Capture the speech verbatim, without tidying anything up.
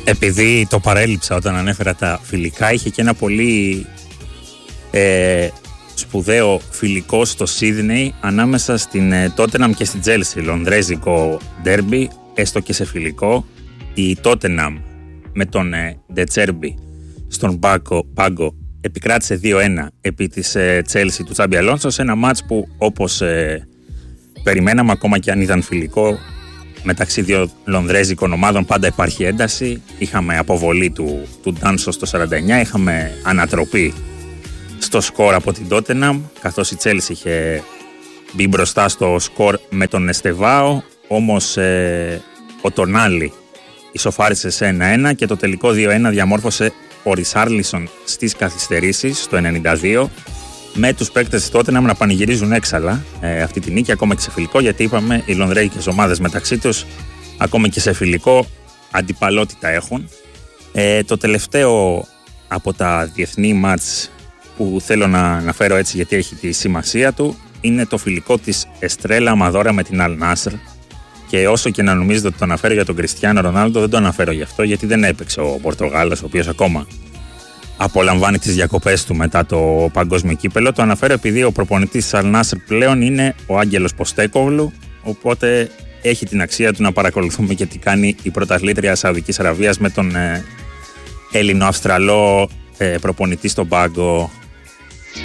Επειδή το παρέλειψα όταν ανέφερα τα φιλικά, είχε και ένα πολύ ε, σπουδαίο φιλικό στο Σίδνεϊ ανάμεσα στην Τότεναμ και στην Τσέλσι, λονδρέζικο ντέρμπι, έστω και σε φιλικό. Η Τότεναμ με τον Ντετσέρμπι στον πάγκο, πάγκο επικράτησε δύο ένα επί της Τσέλσι του Τσάμπι Αλόνσο, σε ένα μάτς που, όπως ε, περιμέναμε, ακόμα και αν ήταν φιλικό, μεταξύ δύο λονδρέζικων ομάδων πάντα υπάρχει ένταση. Είχαμε αποβολή του, του Ντάνσο στο σαράντα εννιά, είχαμε ανατροπή στο σκορ από την Τότεναμ, καθώς η Τσέλσι είχε μπει μπροστά στο σκορ με τον Εστεβάο, όμως ε, ο Τονάλι ισοφάρισε σε ένα ένα και το τελικό δύο ένα διαμόρφωσε ο Ρισάρλισον στις καθυστερήσεις στο ενενήντα δύο, με τους παίκτες της Τότεναμ να πανηγυρίζουν έξαλα ε, αυτή τη νίκη, ακόμα και σε φιλικό, γιατί είπαμε οι λονδρέικες ομάδες μεταξύ τους ακόμα και σε φιλικό αντιπαλότητα έχουν. Ε, το τελευταίο από τα διεθνή μάτς που θέλω να αναφέρω έτσι γιατί έχει τη σημασία του είναι το φιλικό της Εστρέλα Αμαδόρα με την Αλ Νάσρ, και όσο και να νομίζετε ότι το αναφέρω για τον Κριστιάνο Ρονάλντο, δεν το αναφέρω γι' αυτό, γιατί δεν έπαιξε ο Πορτογάλος, ο οποίος ακόμα απολαμβάνει τις διακοπές του μετά το παγκόσμιο κύπελο. Το αναφέρω επειδή ο προπονητής της Αλ Νάσρ πλέον είναι ο Άγγελος Ποστέκογλου, οπότε έχει την αξία του να παρακολουθούμε και τι κάνει η πρωταθλήτρια Σαουδικής Αραβίας με τον ε, Έλληνο-Αυστραλό ε, προπονητή στον πάγκο.